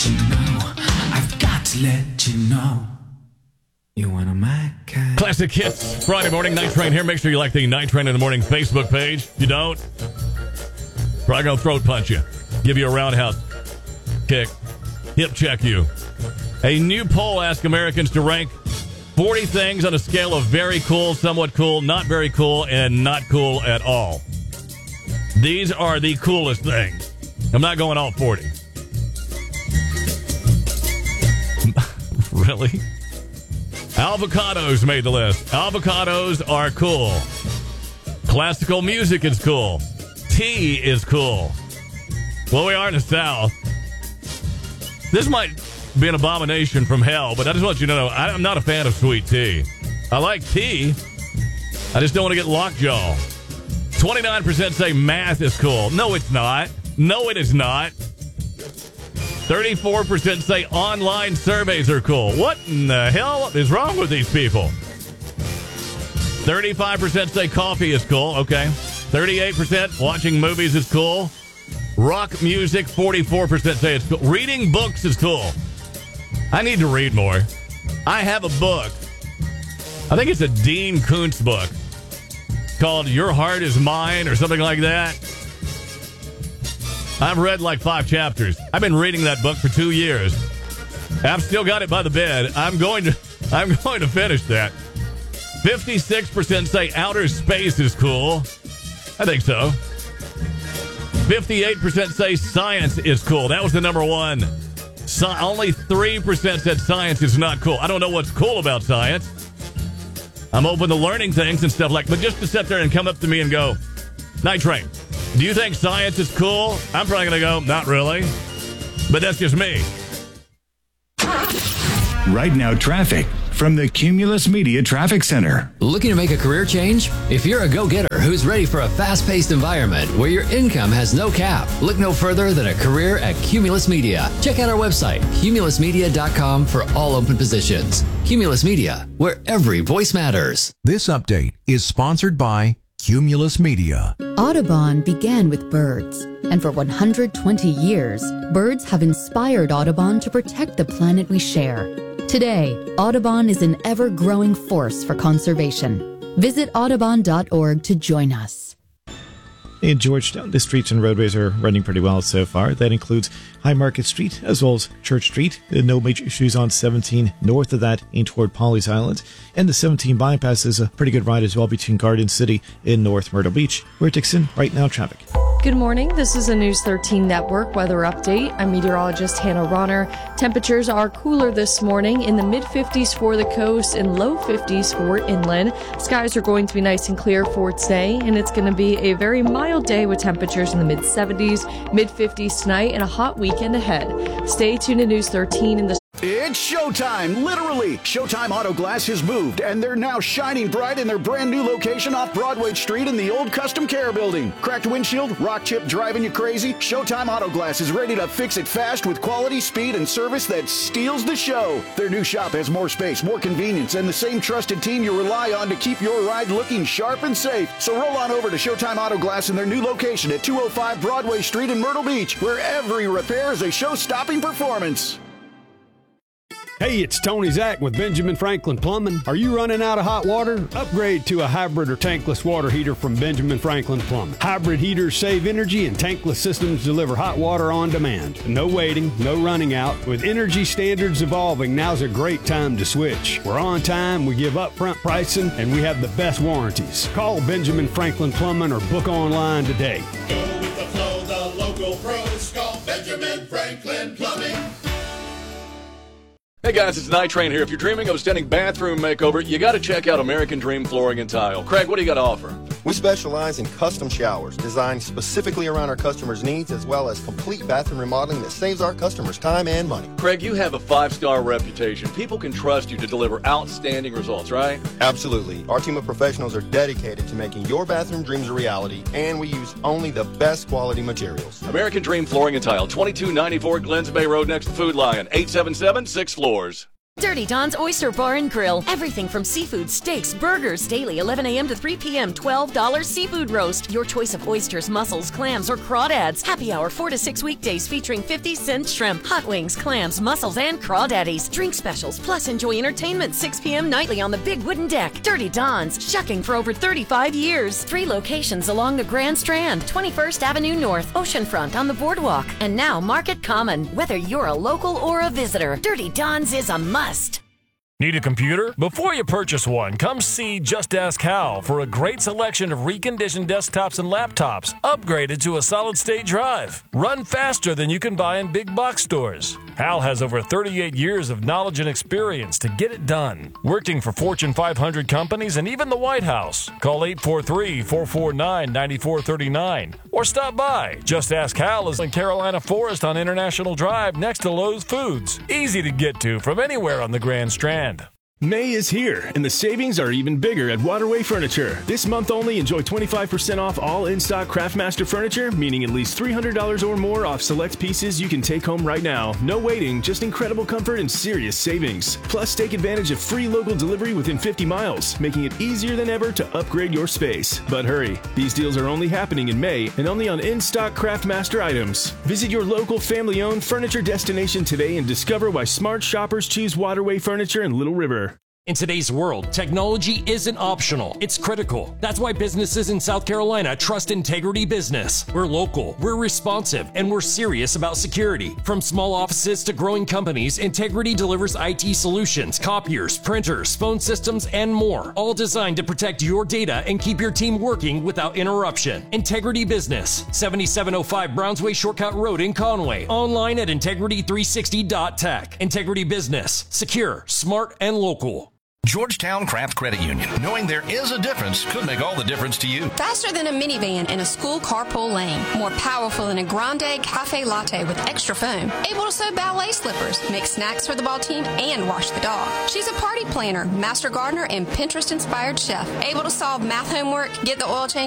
let you know. I've got to let you know. You want a my kind. Classic Hits, Friday morning, Night Train here. Make sure you like the Night Train in the Morning Facebook page. If you don't, probably going to throat punch you. Give you a roundhouse kick. Hip check you. A new poll asks Americans to rank 40 things on a scale of very cool, somewhat cool, not very cool, and not cool at all. These are the coolest things. I'm not going all 40. Really? Avocados made the list. Avocados are cool. Classical music is cool. Tea is cool. Well, we are in the South. This might be an abomination from hell, but I just want you to know I'm not a fan of sweet tea. I like tea. I just don't want to get lockjaw. 29% say math is cool. No, it's not. No, it is not. 34% say online surveys are cool. What in the hell is wrong with these people? 35% say coffee is cool. Okay. 38% watching movies is cool. Rock music, 44% say it's cool. Reading books is cool. I need to read more. I have a book. I think it's a Dean Koontz book called Your Heart Is Mine or something like that. I've read like 5 chapters. I've been reading that book for 2 years. I've still got it by the bed. I'm going to finish that. 56% say outer space is cool. I think so. 58% say science is cool. That was the number one. Only 3% said science is not cool. I don't know what's cool about science. I'm open to learning things and stuff but just to sit there and come up to me and go, Night Train, do you think science is cool? I'm probably going to go, not really. But that's just me. Right now, traffic from the Cumulus Media Traffic Center. Looking to make a career change? If you're a go-getter who's ready for a fast-paced environment where your income has no cap, look no further than a career at Cumulus Media. Check out our website, cumulusmedia.com, for all open positions. Cumulus Media, where every voice matters. This update is sponsored by Cumulus Media. Audubon began with birds, and for 120 years, birds have inspired Audubon to protect the planet we share. Today, Audubon is an ever-growing force for conservation. Visit audubon.org to join us. In Georgetown, the streets and roadways are running pretty well so far. That includes High Market Street as well as Church Street. No major issues on 17 north of that in toward Pawleys Island. And the 17 bypass is a pretty good ride as well between Garden City and North Myrtle Beach. We're at Dixon, right now traffic. Good morning. This is a News 13 Network weather update. I'm meteorologist Hannah Ronner. Temperatures are cooler this morning in the mid-50s for the coast and low 50s for inland. Skies are going to be nice and clear for today, and it's going to be a very mild day with temperatures in the mid-70s, mid-50s tonight, and a hot weekend ahead. Stay tuned to News 13 in the It's showtime, literally. Showtime Auto Glass has moved, and they're now shining bright in their brand new location off Broadway Street in the old Custom Care building. Cracked windshield, rock chip driving you crazy? Showtime Auto Glass is ready to fix it fast with quality, speed, and service that steals the show. Their new shop has more space, more convenience, and the same trusted team you rely on to keep your ride looking sharp and safe. So roll on over to Showtime Auto Glass in their new location at 205 Broadway Street in Myrtle Beach, where every repair is a show-stopping performance. Hey, it's Tony Zach with Benjamin Franklin Plumbing. Are you running out of hot water? Upgrade to a hybrid or tankless water heater from Benjamin Franklin Plumbing. Hybrid heaters save energy and tankless systems deliver hot water on demand. No waiting, no running out. With energy standards evolving, now's a great time to switch. We're on time, we give upfront pricing, and we have the best warranties. Call Benjamin Franklin Plumbing or book online today. Go with the flow, the local pros. Call Benjamin Franklin Plumbing. Hey guys, it's Night Train here. If you're dreaming of a stunning bathroom makeover, you got to check out American Dream Flooring and Tile. Craig, what do you got to offer? We specialize in custom showers designed specifically around our customers' needs, as well as complete bathroom remodeling that saves our customers time and money. Craig, you have a 5-star reputation. People can trust you to deliver outstanding results, right? Absolutely. Our team of professionals are dedicated to making your bathroom dreams a reality, and we use only the best quality materials. American Dream Flooring and Tile, 2294 Glens Bay Road next to Food Lion, 877-6 Floors. Dirty Don's Oyster Bar and Grill. Everything from seafood, steaks, burgers, daily 11 a.m. to 3 p.m. $12 seafood roast. Your choice of oysters, mussels, clams, or crawdads. Happy hour 4 to 6 weekdays featuring 50-cent shrimp, hot wings, clams, mussels, and crawdaddies. Drink specials, plus enjoy entertainment 6 p.m. nightly on the big wooden deck. Dirty Don's, shucking for over 35 years. 3 locations along the Grand Strand, 21st Avenue North, Oceanfront on the Boardwalk, and now Market Common. Whether you're a local or a visitor, Dirty Don's is a must. Need a computer? Before you purchase one, come see Just Ask Hal for a great selection of reconditioned desktops and laptops, upgraded to a solid-state drive. Run faster than you can buy in big box stores. Hal has over 38 years of knowledge and experience to get it done, working for Fortune 500 companies and even the White House. Call 843-449-9439 or stop by. Just Ask Hal is in Carolina Forest on International Drive next to Lowe's Foods. Easy to get to from anywhere on the Grand Strand. May is here, and the savings are even bigger at Waterway Furniture. This month only, enjoy 25% off all in-stock Craftmaster furniture, meaning at least $300 or more off select pieces you can take home right now. No waiting, just incredible comfort and serious savings. Plus, take advantage of free local delivery within 50 miles, making it easier than ever to upgrade your space. But hurry, these deals are only happening in May and only on in-stock Craftmaster items. Visit your local family-owned furniture destination today and discover why smart shoppers choose Waterway Furniture in Little River. In today's world, technology isn't optional, it's critical. That's why businesses in South Carolina trust Integrity Business. We're local, we're responsive, and we're serious about security. From small offices to growing companies, Integrity delivers IT solutions, copiers, printers, phone systems, and more, all designed to protect your data and keep your team working without interruption. Integrity Business, 7705 Brownsway Shortcut Road in Conway. Online at integrity360.tech. Integrity Business, secure, smart, and local. Georgetown Craft Credit Union. Knowing there is a difference could make all the difference to you. Faster than a minivan in a school carpool lane. More powerful than a grande cafe latte with extra foam. Able to sew ballet slippers, make snacks for the ball team, and wash the dog. She's a party planner, master gardener, and Pinterest-inspired chef. Able to solve math homework, get the oil change